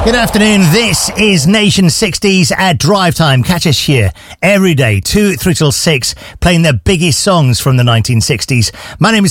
Good afternoon. This is Nation 60s at Drive Time. Catch us here every day, 2 through till 6, playing the biggest songs from the 1960s. My name is